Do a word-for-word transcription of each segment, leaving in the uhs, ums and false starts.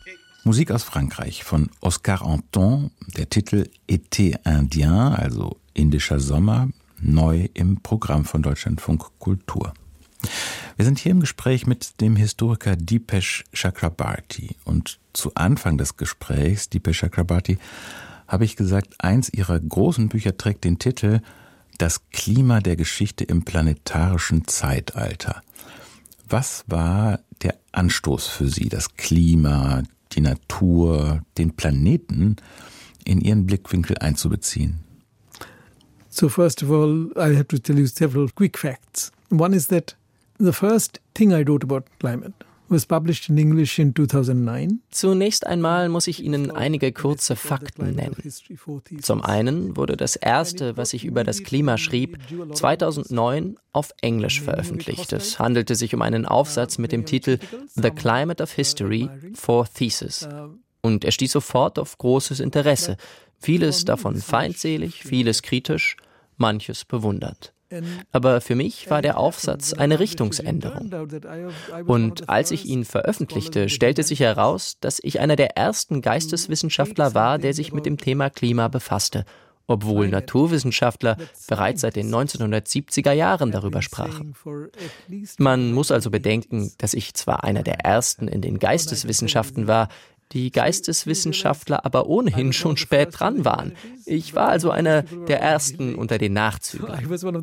Musik aus Frankreich von Oscar Anton, der Titel Été Indien, also indischer Sommer, neu im Programm von Deutschlandfunk Kultur. Wir sind hier im Gespräch mit dem Historiker Dipesh Chakrabarty. Und zu Anfang des Gesprächs, Dipesh Chakrabarty, habe ich gesagt, eins Ihrer großen Bücher trägt den Titel Das Klima der Geschichte im planetarischen Zeitalter. Was war der Anstoß für Sie, das Klima, die Natur, den Planeten in Ihren Blickwinkel einzubeziehen? So first of all, I have to tell you several quick facts. One is that the first thing I wrote about climate was published in English in two thousand nine. Zunächst einmal muss ich Ihnen einige kurze Fakten nennen. Zum einen wurde das erste, was ich über das Klima schrieb, zweitausendneun auf Englisch veröffentlicht. Es handelte sich um einen Aufsatz mit dem Titel The Climate of History, Four Theses. Und er stieß sofort auf großes Interesse. Vieles davon feindselig, vieles kritisch, manches bewundert. Aber für mich war der Aufsatz eine Richtungsänderung. Und als ich ihn veröffentlichte, stellte sich heraus, dass ich einer der ersten Geisteswissenschaftler war, der sich mit dem Thema Klima befasste, obwohl Naturwissenschaftler bereits seit den neunzehnhundertsiebziger Jahren darüber sprachen. Man muss also bedenken, dass ich zwar einer der ersten in den Geisteswissenschaften war, die Geisteswissenschaftler aber ohnen schon spät dran waren. Ich war also einer der Ersten unter den Nachzüglern.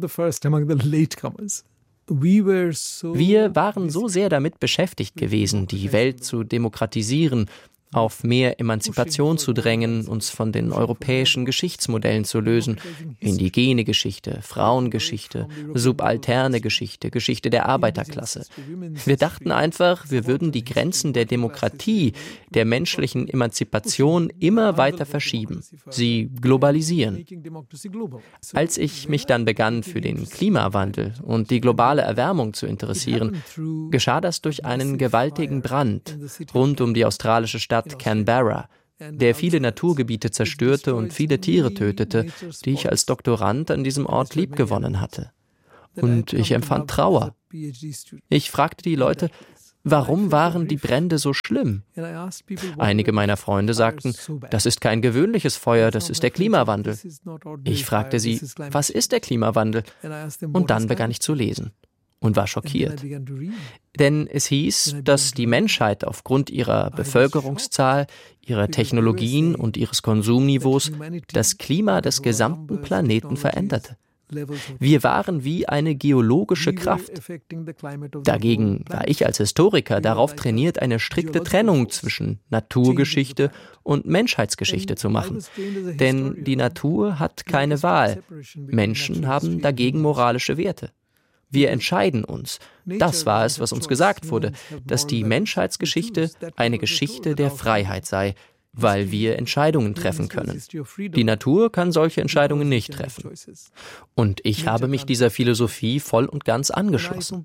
Wir waren so sehr damit beschäftigt gewesen, die Welt zu demokratisieren, auf mehr Emanzipation zu drängen, uns von den europäischen Geschichtsmodellen zu lösen. Indigene Geschichte, Frauengeschichte, subalterne Geschichte, Geschichte der Arbeiterklasse. Wir dachten einfach, wir würden die Grenzen der Demokratie, der menschlichen Emanzipation immer weiter verschieben, sie globalisieren. Als ich mich dann begann, für den Klimawandel und die globale Erwärmung zu interessieren, geschah das durch einen gewaltigen Brand rund um die australische Stadt Canberra, der viele Naturgebiete zerstörte und viele Tiere tötete, die ich als Doktorand an diesem Ort liebgewonnen hatte. Und ich empfand Trauer. Ich fragte die Leute, warum waren die Brände so schlimm? Einige meiner Freunde sagten, das ist kein gewöhnliches Feuer, das ist der Klimawandel. Ich fragte sie, was ist der Klimawandel? Und dann begann ich zu lesen und war schockiert. Denn es hieß, dass die Menschheit aufgrund ihrer Bevölkerungszahl, ihrer Technologien und ihres Konsumniveaus das Klima des gesamten Planeten veränderte. Wir waren wie eine geologische Kraft. Dagegen war ich als Historiker darauf trainiert, eine strikte Trennung zwischen Naturgeschichte und Menschheitsgeschichte zu machen. Denn die Natur hat keine Wahl. Menschen haben dagegen moralische Werte. Wir entscheiden uns. Das war es, was uns gesagt wurde, dass die Menschheitsgeschichte eine Geschichte der Freiheit sei, weil wir Entscheidungen treffen können. Die Natur kann solche Entscheidungen nicht treffen. Und ich habe mich dieser Philosophie voll und ganz angeschlossen.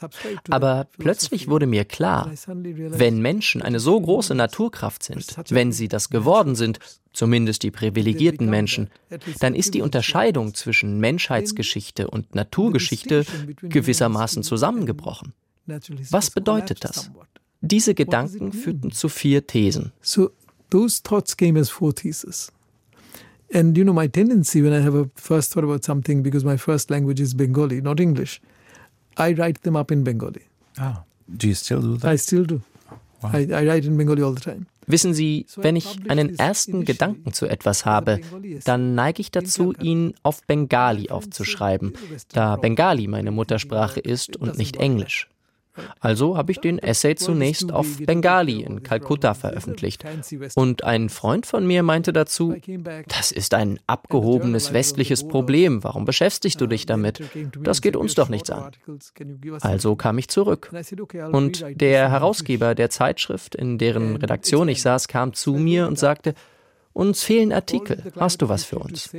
Aber plötzlich wurde mir klar, wenn Menschen eine so große Naturkraft sind, wenn sie das geworden sind, zumindest die privilegierten Menschen, dann ist die Unterscheidung zwischen Menschheitsgeschichte und Naturgeschichte gewissermaßen zusammengebrochen. Was bedeutet das? Diese Gedanken führten zu vier Thesen. Those thoughts came as four theses. And you know, my tendency when I have a first thought about something, because my first language is Bengali, not English, I write them up in Bengali. Ah, do you still do that? I still do. Wow. I, I write in Bengali all the time. Wissen Sie, wenn ich einen ersten Gedanken zu etwas habe, dann neige ich dazu, ihn auf Bengali aufzuschreiben, da Bengali meine Muttersprache ist und nicht Englisch. Also habe ich den Essay zunächst auf Bengali in Kalkutta veröffentlicht. Und ein Freund von mir meinte dazu, das ist ein abgehobenes westliches Problem, warum beschäftigst du dich damit? Das geht uns doch nichts an. Also kam ich zurück. Und der Herausgeber der Zeitschrift, in deren Redaktion ich saß, kam zu mir und sagte, uns fehlen Artikel, hast du was für uns?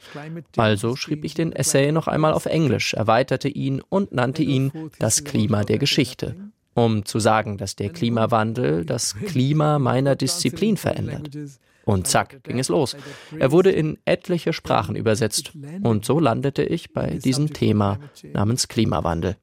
Also schrieb ich den Essay noch einmal auf Englisch, erweiterte ihn und nannte ihn Das Klima der Geschichte, um zu sagen, dass der Klimawandel das Klima meiner Disziplin verändert. Und zack, ging es los. Er wurde in etliche Sprachen übersetzt. Und so landete ich bei diesem Thema namens Klimawandel.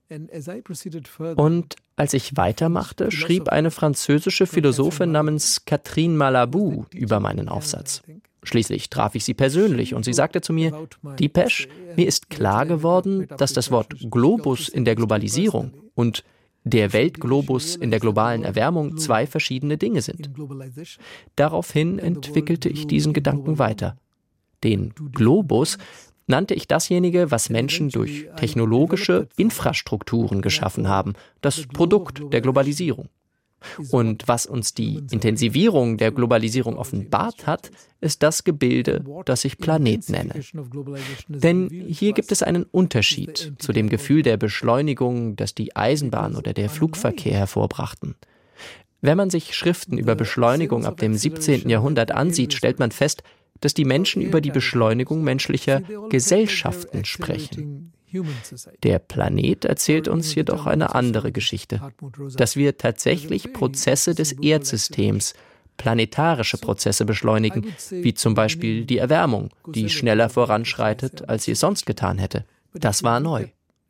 Und als ich weitermachte, schrieb eine französische Philosophin namens Catherine Malabou über meinen Aufsatz. Schließlich traf ich sie persönlich und sie sagte zu mir, Dipesh, mir ist klar geworden, dass das Wort Globus in der Globalisierung und der Weltglobus in der globalen Erwärmung zwei verschiedene Dinge sind. Daraufhin entwickelte ich diesen Gedanken weiter. Den Globus nannte ich dasjenige, was Menschen durch technologische Infrastrukturen geschaffen haben, das Produkt der Globalisierung. Und was uns die Intensivierung der Globalisierung offenbart hat, ist das Gebilde, das ich Planet nenne. Denn hier gibt es einen Unterschied zu dem Gefühl der Beschleunigung, das die Eisenbahn oder der Flugverkehr hervorbrachten. Wenn man sich Schriften über Beschleunigung ab dem siebzehnten Jahrhundert ansieht, stellt man fest, dass die Menschen über die Beschleunigung menschlicher Gesellschaften sprechen. Der Planet erzählt uns jedoch eine andere Geschichte, dass wir tatsächlich Prozesse des Erdsystems, planetarische Prozesse beschleunigen, wie zum Beispiel die Erwärmung, die schneller voranschreitet, als sie es sonst getan hätte. Das war neu.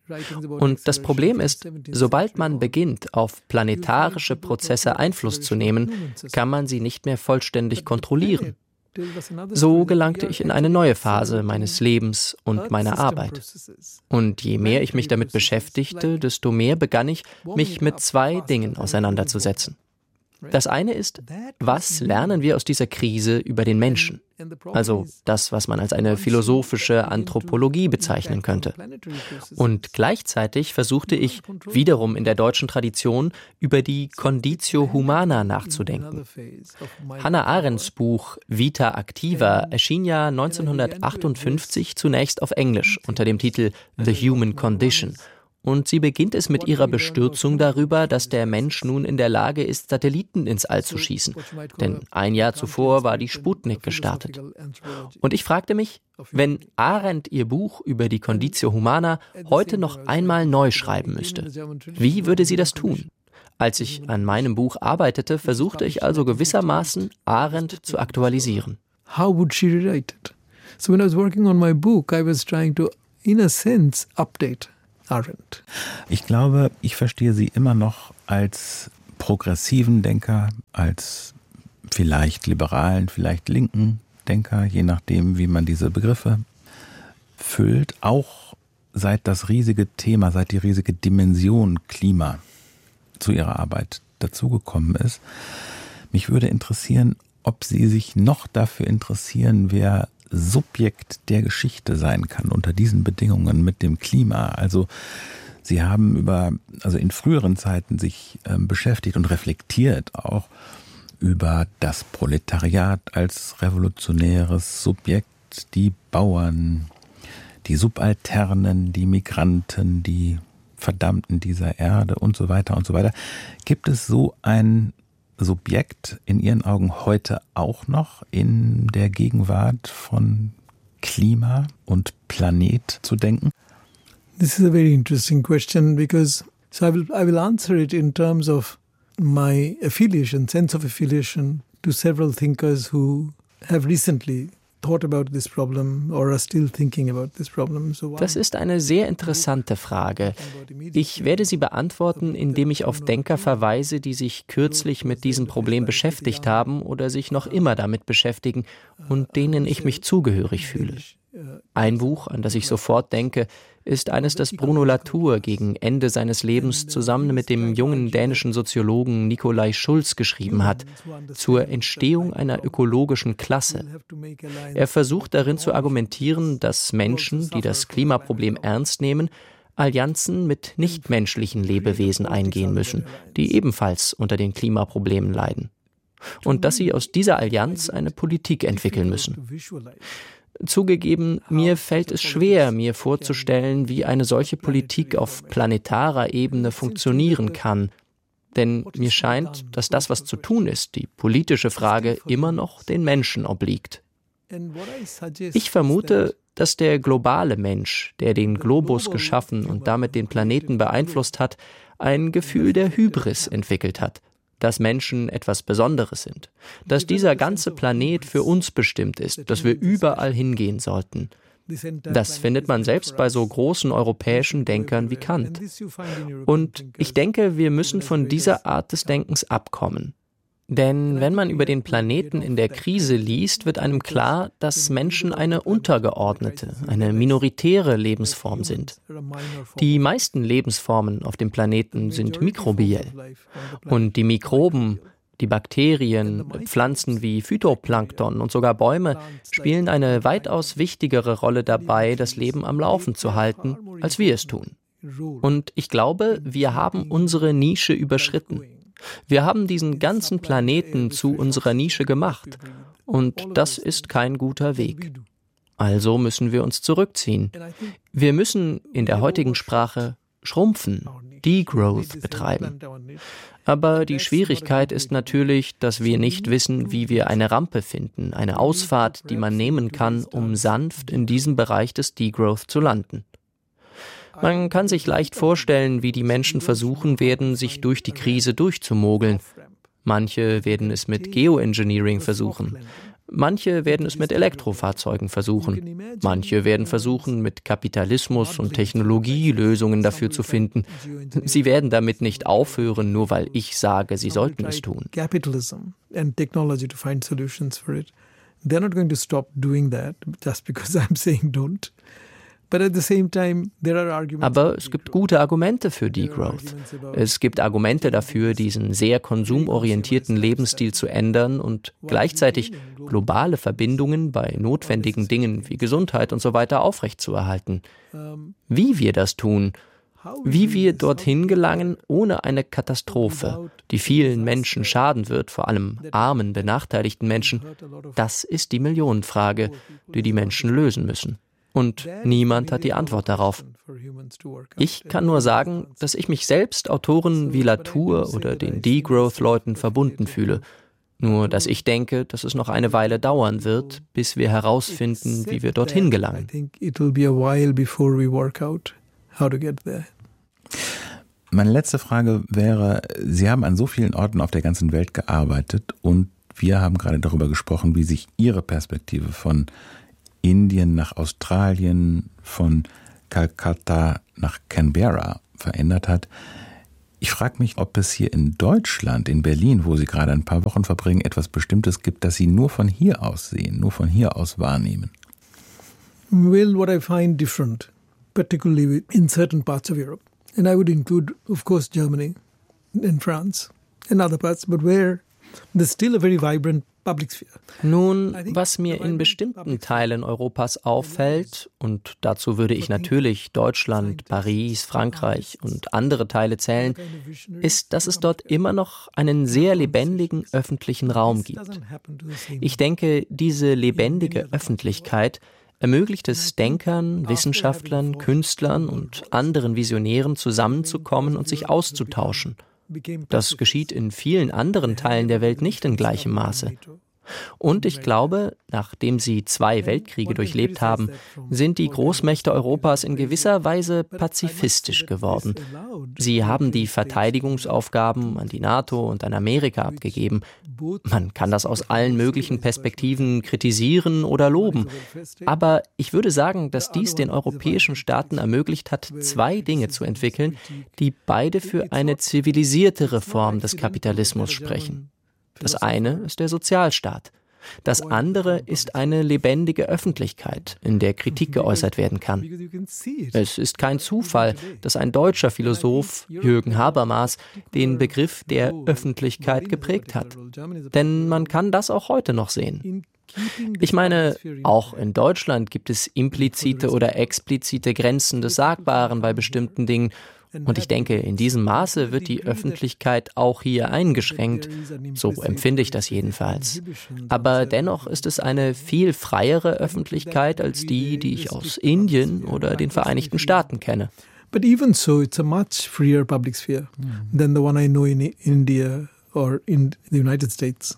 Und das Problem ist, sobald man beginnt, auf planetarische Prozesse Einfluss zu nehmen, kann man sie nicht mehr vollständig kontrollieren. So gelangte ich in eine neue Phase meines Lebens und meiner Arbeit. Und je mehr ich mich damit beschäftigte, desto mehr begann ich, mich mit zwei Dingen auseinanderzusetzen. Das eine ist, was lernen wir aus dieser Krise über den Menschen? Also das, was man als eine philosophische Anthropologie bezeichnen könnte. Und gleichzeitig versuchte ich, wiederum in der deutschen Tradition, über die Conditio Humana nachzudenken. Hannah Arendts Buch Vita Activa erschien ja neunzehnhundertachtundfünfzig zunächst auf Englisch unter dem Titel The Human Condition. Und sie beginnt es mit ihrer Bestürzung darüber, dass der Mensch nun in der Lage ist, Satelliten ins All zu schießen. Denn ein Jahr zuvor war die Sputnik gestartet. Und ich fragte mich, wenn Arendt ihr Buch über die Conditio Humana heute noch einmal neu schreiben müsste, wie würde sie das tun? Als ich an meinem Buch arbeitete, versuchte ich also gewissermaßen, Arendt zu aktualisieren. How would she rewrite it? So when I was working on my book, I was trying to, in a sense, update Arendt. Ich glaube, ich verstehe sie immer noch als progressiven Denker, als vielleicht liberalen, vielleicht linken Denker, je nachdem, wie man diese Begriffe füllt. Auch seit das riesige Thema, seit die riesige Dimension Klima zu ihrer Arbeit dazugekommen ist. Mich würde interessieren, ob Sie sich noch dafür interessieren, wer Subjekt der Geschichte sein kann unter diesen Bedingungen mit dem Klima. Also Sie haben über, also in früheren Zeiten sich ähm, beschäftigt und reflektiert auch über das Proletariat als revolutionäres Subjekt, die Bauern, die Subalternen, die Migranten, die Verdammten dieser Erde und so weiter und so weiter. Gibt es so ein Subjekt in Ihren Augen heute auch noch in der Gegenwart von Klima und Planet zu denken? This is a very interesting question because so I will I will answer it in terms of my affiliation, sense of affiliation to several thinkers who have recently thought about this problem or are still thinking about this problem. So das ist eine sehr interessante Frage. Ich werde sie beantworten, indem ich auf Denker verweise, die sich kürzlich mit diesem Problem beschäftigt haben oder sich noch immer damit beschäftigen und denen ich mich zugehörig fühle. Ein Buch, an das ich sofort denke, ist eines, das Bruno Latour gegen Ende seines Lebens zusammen mit dem jungen dänischen Soziologen Nikolai Schulz geschrieben hat, zur Entstehung einer ökologischen Klasse. Er versucht darin zu argumentieren, dass Menschen, die das Klimaproblem ernst nehmen, Allianzen mit nichtmenschlichen Lebewesen eingehen müssen, die ebenfalls unter den Klimaproblemen leiden. Und dass sie aus dieser Allianz eine Politik entwickeln müssen. Zugegeben, mir fällt es schwer, mir vorzustellen, wie eine solche Politik auf planetarer Ebene funktionieren kann. Denn mir scheint, dass das, was zu tun ist, die politische Frage, immer noch den Menschen obliegt. Ich vermute, dass der globale Mensch, der den Globus geschaffen und damit den Planeten beeinflusst hat, ein Gefühl der Hybris entwickelt hat. dass Menschen etwas Besonderes sind, dass dieser ganze Planet für uns bestimmt ist, dass wir überall hingehen sollten. Das findet man selbst bei so großen europäischen Denkern wie Kant. Und ich denke, wir müssen von dieser Art des Denkens abkommen. Denn wenn man über den Planeten in der Krise liest, wird einem klar, dass Menschen eine untergeordnete, eine minoritäre Lebensform sind. Die meisten Lebensformen auf dem Planeten sind mikrobiell. Und die Mikroben, die Bakterien, Pflanzen wie Phytoplankton und sogar Bäume spielen eine weitaus wichtigere Rolle dabei, das Leben am Laufen zu halten, als wir es tun. Und ich glaube, wir haben unsere Nische überschritten. Wir haben diesen ganzen Planeten zu unserer Nische gemacht. Und das ist kein guter Weg. Also müssen wir uns zurückziehen. Wir müssen in der heutigen Sprache schrumpfen, Degrowth betreiben. Aber die Schwierigkeit ist natürlich, dass wir nicht wissen, wie wir eine Rampe finden, eine Ausfahrt, die man nehmen kann, um sanft in diesem Bereich des Degrowth zu landen. Man kann sich leicht vorstellen, wie die Menschen versuchen werden, sich durch die Krise durchzumogeln. Manche werden es mit Geoengineering versuchen. Manche werden es mit Elektrofahrzeugen versuchen. Manche werden versuchen, mit Kapitalismus und Technologie Lösungen dafür zu finden. Sie werden damit nicht aufhören, nur weil ich sage, sie sollten es tun. Capitalism and technology to find solutions for it. They're not going to stop doing that just because I'm saying don't. Aber es gibt gute Argumente für Degrowth. Es gibt Argumente dafür, diesen sehr konsumorientierten Lebensstil zu ändern und gleichzeitig globale Verbindungen bei notwendigen Dingen wie Gesundheit und so weiter aufrechtzuerhalten. Wie wir das tun, wie wir dorthin gelangen, ohne eine Katastrophe, die vielen Menschen schaden wird, vor allem armen, benachteiligten Menschen, das ist die Millionenfrage, die die Menschen lösen müssen. Und niemand hat die Antwort darauf. Ich kann nur sagen, dass ich mich selbst Autoren wie Latour oder den Degrowth-Leuten verbunden fühle. Nur, dass ich denke, dass es noch eine Weile dauern wird, bis wir herausfinden, wie wir dorthin gelangen. Meine letzte Frage wäre, Sie haben an so vielen Orten auf der ganzen Welt gearbeitet und wir haben gerade darüber gesprochen, wie sich Ihre Perspektive von Indien nach Australien, von Kalkutta nach Canberra verändert hat. Ich frage mich, ob es hier in Deutschland, in Berlin, wo Sie gerade ein paar Wochen verbringen, etwas Bestimmtes gibt, das Sie nur von hier aus sehen, nur von hier aus wahrnehmen. Well, what I find different, particularly in certain parts of Europe, and I would include, of course, Germany and France and other parts, but where there's still a very vibrant public sphere. Nun, was mir in bestimmten Teilen Europas auffällt, und dazu würde ich natürlich Deutschland, Paris, Frankreich und andere Teile zählen, ist, dass es dort immer noch einen sehr lebendigen öffentlichen Raum gibt. Ich denke, diese lebendige Öffentlichkeit ermöglicht es Denkern, Wissenschaftlern, Künstlern und anderen Visionären zusammenzukommen und sich auszutauschen. Das geschieht in vielen anderen Teilen der Welt nicht in gleichem Maße. Und ich glaube, nachdem sie zwei Weltkriege durchlebt haben, sind die Großmächte Europas in gewisser Weise pazifistisch geworden. Sie haben die Verteidigungsaufgaben an die NATO und an Amerika abgegeben. Man kann das aus allen möglichen Perspektiven kritisieren oder loben. Aber ich würde sagen, dass dies den europäischen Staaten ermöglicht hat, zwei Dinge zu entwickeln, die beide für eine zivilisiertere Form des Kapitalismus sprechen. Das eine ist der Sozialstaat. Das andere ist eine lebendige Öffentlichkeit, in der Kritik geäußert werden kann. Es ist kein Zufall, dass ein deutscher Philosoph, Jürgen Habermas, den Begriff der Öffentlichkeit geprägt hat. Denn man kann das auch heute noch sehen. Ich meine, auch in Deutschland gibt es implizite oder explizite Grenzen des Sagbaren bei bestimmten Dingen. Und ich denke, in diesem Maße wird die Öffentlichkeit auch hier eingeschränkt. So empfinde ich das jedenfalls. Aber dennoch ist es eine viel freiere Öffentlichkeit als die, die ich aus Indien oder den Vereinigten Staaten kenne. But even so, it's a much freer public sphere than the one I know in India or in the United States.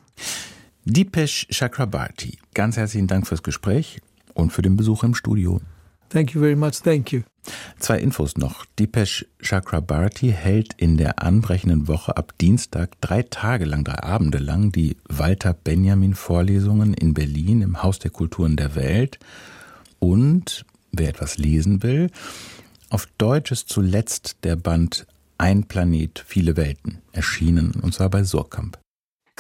Deepesh Chakrabarti, ganz herzlichen Dank fürs Gespräch und für den Besuch im Studio. Thank you very much. Thank you. Zwei Infos noch. Dipesh Chakrabarty hält in der anbrechenden Woche ab Dienstag drei Tage lang, drei Abende lang die Walter-Benjamin-Vorlesungen in Berlin im Haus der Kulturen der Welt. Und, wer etwas lesen will, auf Deutsch ist zuletzt der Band Ein Planet, viele Welten erschienen, und zwar bei Suhrkamp.